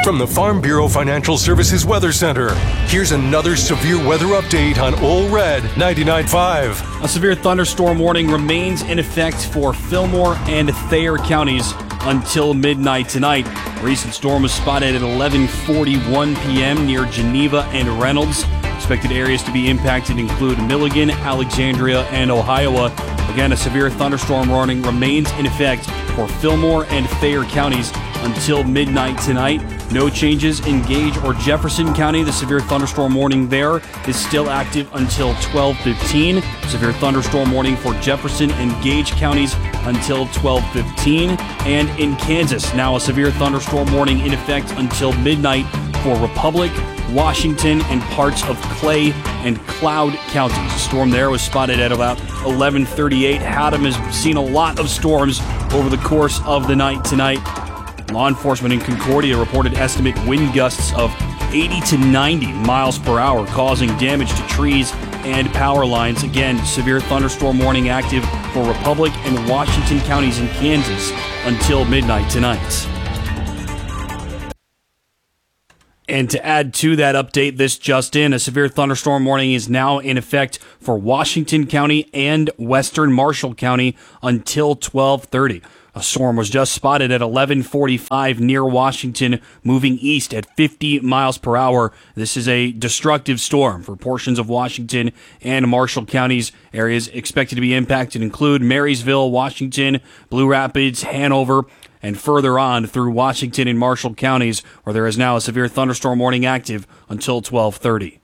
From the Farm Bureau Financial Services Weather Center, here's another severe weather update on Ole Red 99.5. A severe thunderstorm warning remains in effect for Fillmore and Thayer counties until midnight tonight. A recent storm was spotted at 11:41 p.m. near Geneva and Reynolds. Expected areas to be impacted include Milligan, Alexandria, and Ohio. Again, a severe thunderstorm warning remains in effect for Fillmore and Thayer counties until midnight tonight. No changes in Gage or Jefferson County. The severe thunderstorm warning there is still active until 12:15. Severe thunderstorm warning for Jefferson and Gage counties until 12:15. And in Kansas, now a severe thunderstorm warning in effect until midnight for Republic, Washington, and parts of Clay and Cloud counties. The storm there was spotted at about 11:38. Haddam has seen a lot of storms over the course of the night tonight. Law enforcement in Concordia reported estimate wind gusts of 80 to 90 miles per hour, causing damage to trees and power lines. Again, severe thunderstorm warning active for Republic and Washington counties in Kansas until midnight tonight. And to add to that update, this just in, a severe thunderstorm warning is now in effect for Washington County and Western Marshall County until 12:30. A storm was just spotted at 11:45 near Washington, moving east at 50 miles per hour. This is a destructive storm for portions of Washington and Marshall counties. Areas expected to be impacted include Marysville, Washington, Blue Rapids, Hanover, and further on through Washington and Marshall counties, where there is now a severe thunderstorm warning active until 12:30.